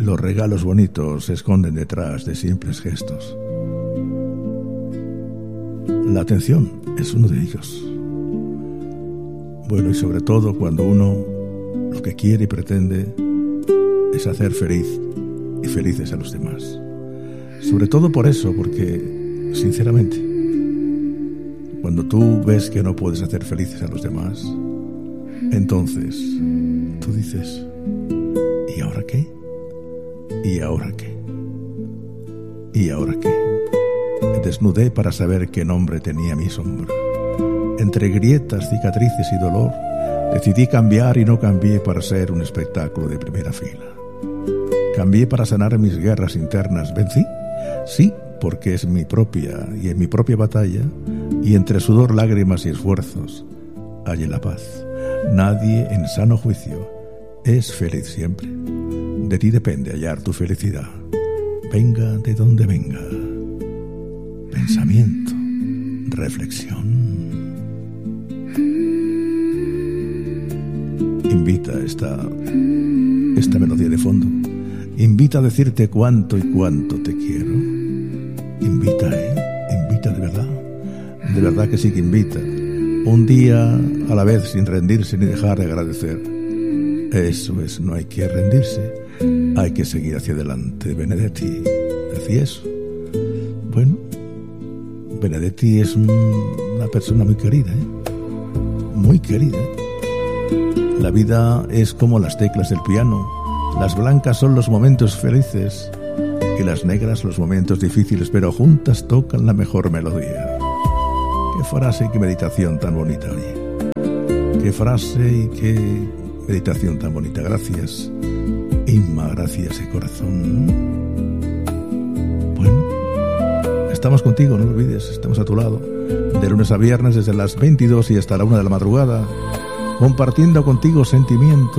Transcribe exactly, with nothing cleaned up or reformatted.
Los regalos bonitos se esconden detrás de simples gestos. La atención es uno de ellos. Bueno, y sobre todo cuando uno lo que quiere y pretende es hacer feliz y felices a los demás. Sobre todo por eso, porque, sinceramente, cuando tú ves que no puedes hacer felices a los demás, entonces tú dices, ¿y ahora qué? ¿Y ahora qué? ¿Y ahora qué? Me desnudé para saber qué nombre tenía mi sombra. Entre grietas, cicatrices y dolor, decidí cambiar y no cambié para ser un espectáculo de primera fila. Cambié para sanar mis guerras internas. ¿Vencí? Sí, porque es mi propia y en mi propia batalla, y entre sudor, lágrimas y esfuerzos, hallé la paz. Nadie en sano juicio es feliz siempre. De ti depende hallar tu felicidad, venga de donde venga. Pensamiento, reflexión. Invita esta, esta melodía de fondo. Invita a decirte cuánto y cuánto te quiero. Invita, ¿eh? Invita de verdad. De verdad que sí que invita. Un día a la vez sin rendirse ni dejar de agradecer. Eso es, no hay que rendirse. Hay que seguir hacia adelante. Benedetti decía eso. Bueno, Benedetti es un, una persona muy querida, ¿eh? Muy querida. La vida es como las teclas del piano. Las blancas son los momentos felices y las negras los momentos difíciles, pero juntas tocan la mejor melodía. Qué frase y qué meditación tan bonita, oye. Qué frase y qué meditación tan bonita. Gracias, Inma, gracias de corazón. Bueno, estamos contigo, no lo olvides, estamos a tu lado. De lunes a viernes desde las veintidós y hasta la una de la madrugada, compartiendo contigo sentimientos.